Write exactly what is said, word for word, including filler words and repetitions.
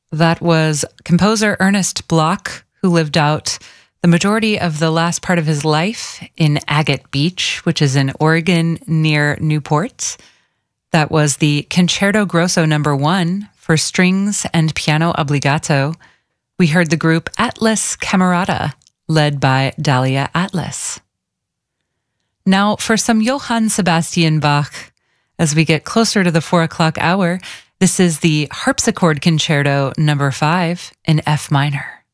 That was composer Ernest Bloch, who lived out the majority of the last part of his life in Agate Beach, which is in Oregon near Newport. That was the Concerto Grosso number one for strings and piano obbligato. We heard the group Atlas Camerata, led by Dalia Atlas. Now for some Johann Sebastian Bach. As we get closer to the four o'clock hour, this is the Harpsichord Concerto number five in F minor.